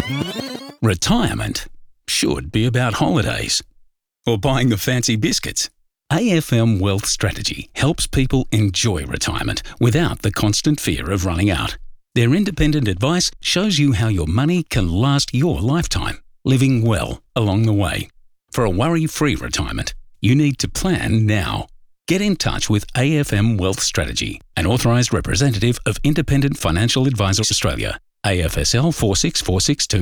Retirement should be about holidays or buying the fancy biscuits. AFM Wealth Strategy helps people enjoy retirement without the constant fear of running out. Their independent advice shows you how your money can last your lifetime, living well along the way. For a worry-free retirement, you need to plan now. Get in touch with AFM Wealth Strategy, an authorised representative of Independent Financial Advisors Australia, AFSL 46462.